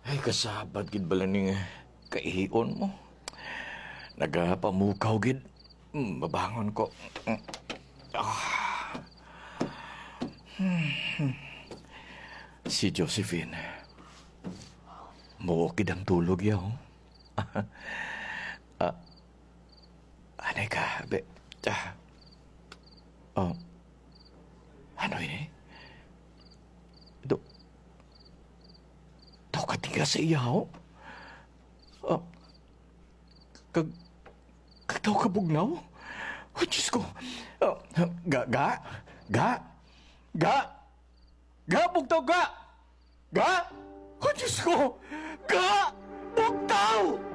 Ay, kasabad gid bala ning kaihion mo. Nagapamukaw gid. Mabangon ko. Ah. Si Josephine. Muokid ang tulog yaw. Anay ka, be. Oh. Ano ini? Do. Daw ka tiga sa iyaw? Oh. Kagtaw ka bugnaw? Oh, Diyos ko. Oh, bugtaw ka! Ga! Oh, Diyos ko! Ga! Bugtaw!